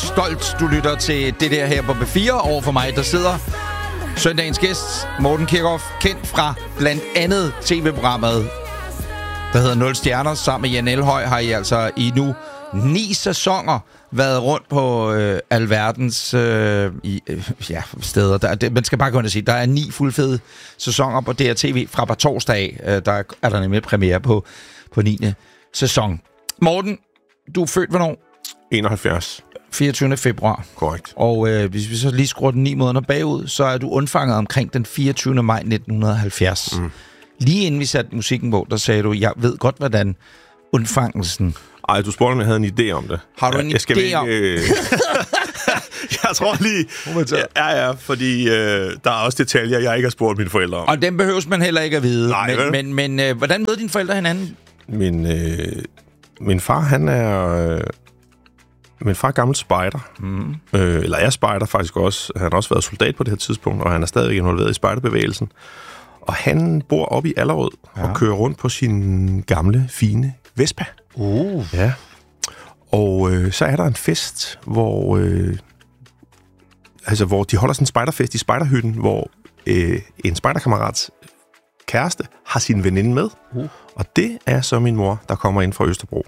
Stolt, du lytter til det der her på B4. Over for mig, der sidder søndagens gæst, Morten Kirkhoff, kendt fra blandt andet tv-programmet, der hedder 0 Stjerner. Sammen med Jan Elhøj har I altså i nu 9 sæsoner været rundt på alverdens steder. Man skal bare gå ind og sige, der er 9 fuldfede sæsoner på DRTV fra på torsdag af. Der er der nemlig premiere på 9. sæson. Morten, du er født hvornår? 71. 24. februar. Korrekt. Og hvis vi så lige skruer den 9 måneder bagud, så er du undfanget omkring den 24. maj 1970. Lige inden vi satte musikken på, der sagde du, jeg ved godt, hvordan undfangelsen... Ej, du spurgte, om jeg havde en idé om det. Har du en idé om... Jeg tror lige... Ja, fordi der er også detaljer, jeg ikke har spurgt mine forældre om. Og dem behøves man heller ikke at vide. Nej, men hvordan mødte dine forældre hinanden? Min far, han er... Min far er gammel spejder. Eller er spejder faktisk også. Han har også været soldat på det her tidspunkt, og han er stadig involveret i spejderbevægelsen. Og han bor oppe i Allerød og kører rundt på sin gamle, fine Vespa. Ja. Og så er der en fest, hvor de holder sådan en spejderfest i spejderhytten, hvor en spejderkammerats kæreste har sin veninde med. Og det er så min mor, der kommer ind fra Østerbro.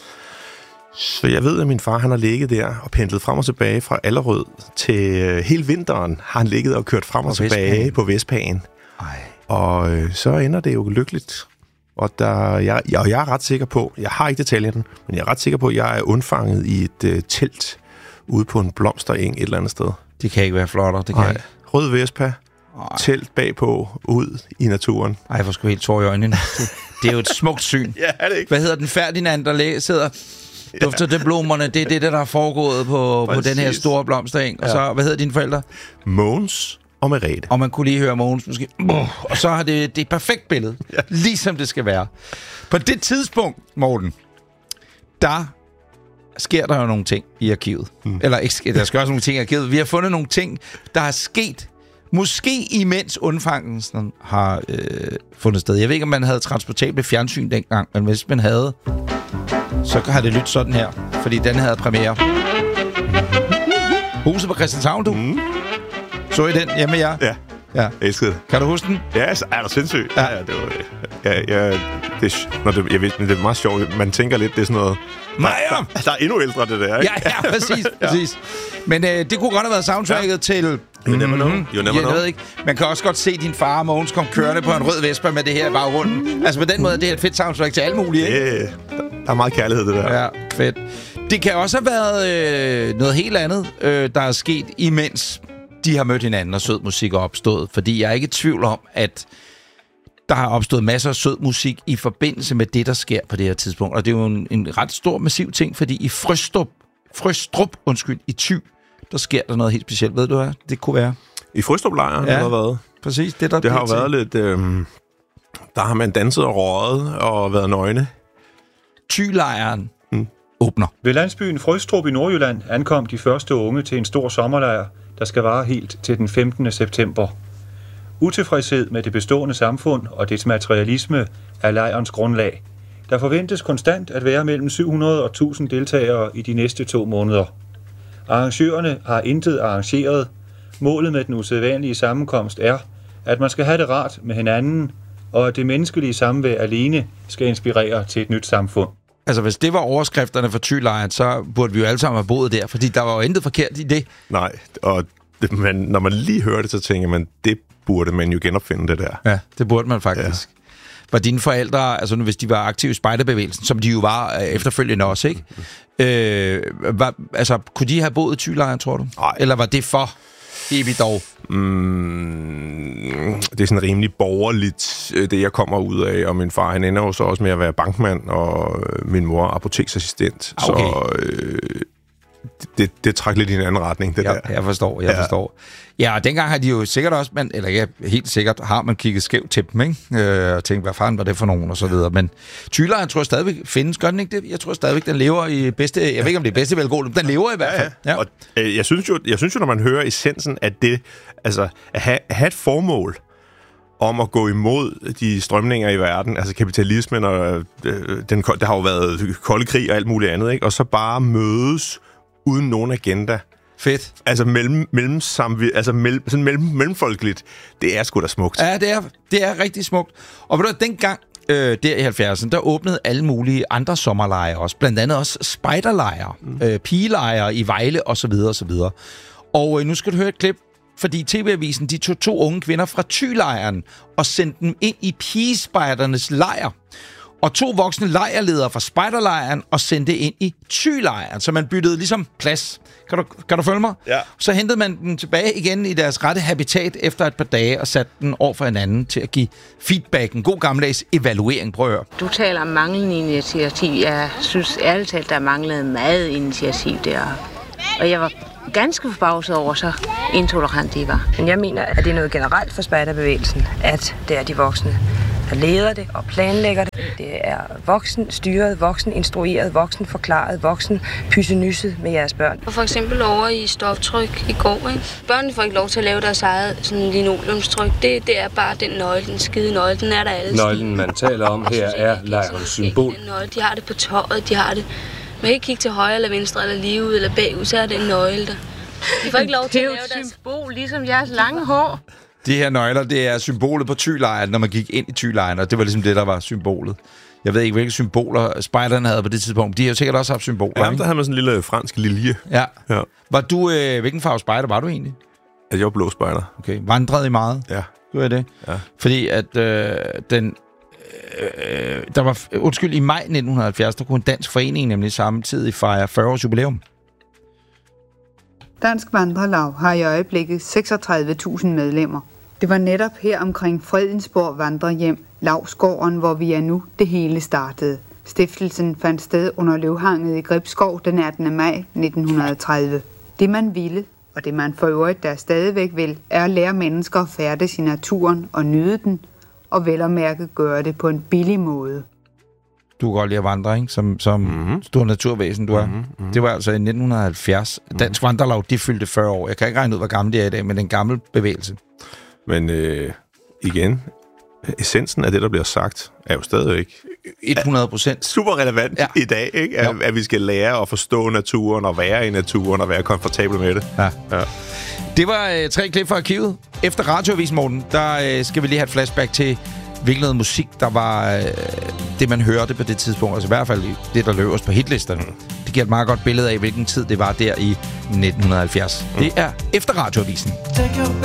Så jeg ved, at min far han har ligget der og pendlet frem og tilbage fra Allerød til hele vinteren har han ligget og kørt frem og tilbage på Vespaen. Og så ender det jo lykkeligt. Og jeg er ret sikker på, jeg har ikke detaljen, men jeg er ret sikker på, at jeg er undfanget i et telt ude på en blomstereng et eller andet sted. Det kan ikke være flottere, det kan ikke. Rød Vespa, telt bagpå, ud i naturen. Ej, hvor skulle helt tår i øjnene. Det er jo et smukt syn. Ja, er det ikke? Hvad hedder den Ferdinand, der sidder... Dufter det blomerne, det er det, der er foregået på den her store blomstereng. Og så, hvad hedder dine forældre? Mogens og Merete. Og man kunne lige høre Mogens måske. Og så har det et perfekt billede. Ja. Ligesom det skal være. På det tidspunkt, Morten, der sker der jo nogle ting i arkivet. Eller ikke, der sker også nogle ting i arkivet. Vi har fundet nogle ting, der er sket. Måske imens undfangelsen har fundet sted. Jeg ved ikke, om man havde transportable fjernsyn dengang, men hvis man havde... Så har det lyttet sådan her, fordi den havde premiere. Huset på Christianshavn, du. Så I den hjemme med jer? Ja. Jeg elskede det. Kan du huske den? Ja, er der sindssygt. Ja, det var... det er meget sjovt. Man tænker lidt, det er sådan noget... Der er endnu ældre, det der, ikke? Ja, præcis. Men det kunne godt have været soundtracket til... You never know. Jeg ved ikke. Man kan også godt se din far og Mogens komme kørende på en rød Vespa med det her i baggrunden. Altså på den måde, det er et fedt soundtrack til alle mulige, ikke? Der er meget kærlighed, det der. Ja, fedt. Det kan også have været noget helt andet, der er sket, imens de har mødt hinanden, og sød musik er opstået. Fordi jeg er ikke i tvivl om, at der har opstået masser af sød musik i forbindelse med det, der sker på det her tidspunkt. Og det er jo en ret stor, massiv ting, fordi i Frøstrup, i Thy, der sker der noget helt specielt. Ved du hvad? Det kunne være. I Frøstrup-lejren har været. Præcis. Det har jo været lidt... der har man danset og røget og været nøgne. Thy-lejren åbner. Ved landsbyen Frøstrup i Nordjylland ankom de første unge til en stor sommerlejr, der skal vare helt til den 15. september. Utilfredshed med det bestående samfund og dets materialisme er lejrens grundlag. Der forventes konstant at være mellem 700 og 1000 deltagere i de næste 2 måneder. Arrangørerne har intet arrangeret. Målet med den usædvanlige sammenkomst er, at man skal have det rart med hinanden, og at det menneskelige samvær alene skal inspirere til et nyt samfund. Altså, hvis det var overskrifterne for Thy-lejren, så burde vi jo alle sammen have boet der, fordi der var jo intet forkert i det. Nej, og når man lige hører det, så tænker man, det burde man jo genopfinde, det der. Ja, det burde man faktisk. Ja. Var dine forældre, altså hvis de var aktive i spejderbevægelsen, som de jo var efterfølgende også, ikke? Kunne de have boet i Thy-lejren, tror du? Nej. Eller var det for evigt dog? Det er sådan rimelig borgerligt, det jeg kommer ud af, og min far, han ender jo så også med at være bankmand, og min mor apoteksassistent. Okay. Så det trækker lidt i en anden retning, det der. Jeg forstår. Ja, og dengang har de jo sikkert også, helt sikkert har man kigget skævt til dem, ikke? Og tænkt, hvad fanden var det for nogen, og så videre. Men Thy-lejren tror jeg stadigvæk findes, gør den ikke det? Jeg tror stadigvæk, den lever i bedste, jeg ved ikke, om det er bedste velgående, men den lever i hvert fald. Ja. Og jeg synes jo, når man hører essensen af det, altså at have et formål om at gå imod de strømninger i verden, altså kapitalismen, og der har jo været kolde krig og alt muligt andet, ikke? Og så bare mødes uden nogen agenda. Fedt. Altså mellemfolkeligt. Det er sgu da smukt. Ja, det er rigtig smukt. Og ved du, dengang der i 70'erne, der åbnede alle mulige andre sommerlejre også. Blandt andet også spejderlejre, pigelejre i Vejle osv. osv. Og nu skal du høre et klip, fordi TV-avisen de tog 2 unge kvinder fra Thylejren og sendte dem ind i pigespejdernes lejr. Og 2 voksne lejrledere fra spejderlejren og sendte ind i Thylejren, så man byttede ligesom plads. Kan du følge mig? Ja. Så hentede man dem tilbage igen i deres rette habitat efter et par dage og satte den over for hinanden til at give feedback. En god gammeldags evaluering. Prøv at høre. Du taler om manglende initiativ. Jeg synes ærligt talt, der manglede meget initiativ der. Og jeg var ganske forbavset over, så intolerant de var. Men jeg mener, at det er noget generelt for spejderbevægelsen, at det er de voksne, der leder det og planlægger det. Det er voksen styret, voksen instrueret, voksen forklaret, voksen pyssenysset med jeres børn. Og for eksempel over i stoftryk i går, ikke? Børnene får ikke lov til at lave deres eget sådan linoleumstryk. Det er bare den nøgle, den skide nøgle, den er der alle. Nøglen, man taler om her, er lejrens symbol. De har det på tøjet, de har det. Man kan ikke kigge til højre eller venstre eller lige ud eller bagud, så er det en nøgle der. De får ikke lov til at lave deres symbol, ligesom jeres lange hår. De her nøgler, det er symbolet på Thylejren, når man gik ind i Thylejren, og det var ligesom det, der var symbolet. Jeg ved ikke, hvilke symboler spejderne havde på det tidspunkt. De har jo sikkert også haft symboler. Ja, der havde man sådan en lille fransk lilje. Ja. Var du, hvilken farve spejder var du egentlig? Jeg var blå spejder. Okay, vandrede I meget? Ja. Du er det? Ja. Fordi at der var, i maj 1970, der kunne en dansk forening nemlig samtidig fejre 40 års jubilæum. Dansk Vandrelaug har i øjeblikket 36.000 medlemmer. Det var netop her omkring Fredensborg Vandrehjem, Lavsgården, hvor vi er nu, det hele startede. Stiftelsen fandt sted under løvhanget i Gribskov den 18. maj 1930. Det man ville, og det man for øvrigt der stadigvæk vil, er at lære mennesker at færdes i naturen og nyde den, og vel at mærke gøre det på en billig måde. Du kan godt lide at vandre, ikke? Som stor naturvæsen, du er. Det var altså i 1970. Dansk Vandrelaug, de fyldte 40 år. Jeg kan ikke regne ud, hvor gammel de er i dag, men en gammel bevægelse. Men igen, essensen af det, der bliver sagt, er jo stadigvæk 100% super relevant i dag, ikke? At vi skal lære at forstå naturen og være i naturen og være komfortable med det. Ja. Det var 3 klip fra arkivet. Efter radioavisen, Morten, der skal vi lige have et flashback til, hvilken noget musik, der var det, man hørte på det tidspunkt. Altså i hvert fald det, der løb os på hitlisterne. Det giver et meget godt billede af, hvilken tid det var der i 1970. Det er efter radioavisen.